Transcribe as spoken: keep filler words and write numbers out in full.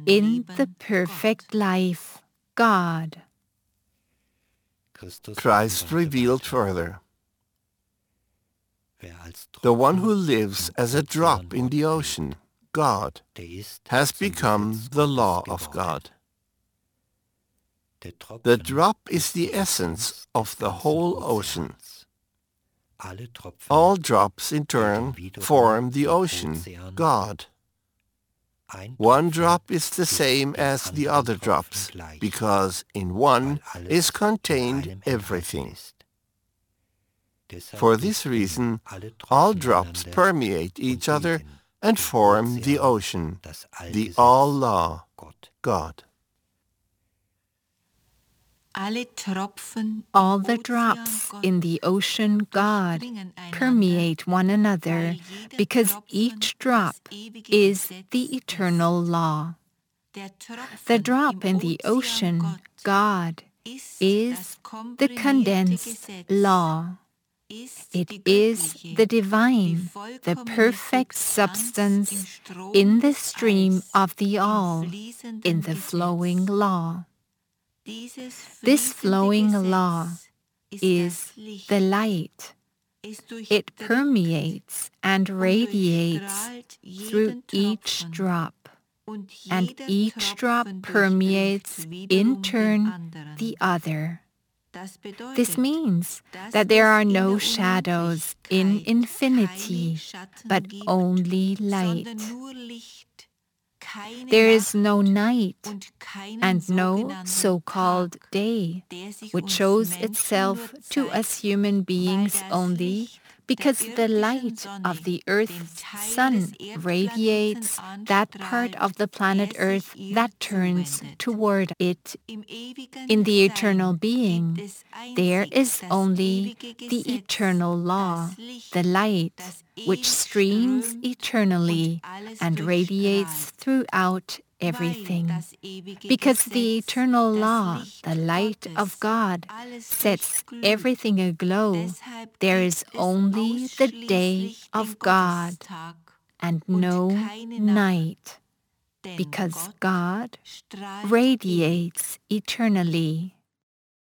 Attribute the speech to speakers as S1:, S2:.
S1: in the perfect life, God.
S2: Christ revealed further. The one who lives as a drop in the ocean, God, has become the law of God. The drop is the essence of the whole ocean. All drops in turn form the ocean, God. One drop is the same as the other drops, because in one is contained everything. For this reason, all drops permeate each other and form the ocean, the all-law, God.
S1: All the drops in the ocean, God, permeate one another because each drop is the eternal law. The drop in the ocean, God, is the condensed law. It is the divine, the perfect substance in the stream of the all, in the flowing law. This flowing law is the light. It permeates and radiates through each drop, and each drop permeates in turn the other. This means that there are no shadows in infinity, but only light. There is no night and no so-called day, which shows itself to us human beings only because the light of the Earth's sun radiates that part of the planet Earth that turns toward it. In the eternal being, there is only the eternal law, the light, which streams eternally and radiates throughout everything. Because the eternal law, the light of God, sets everything aglow, there is only the day of God and no night, because God radiates eternally.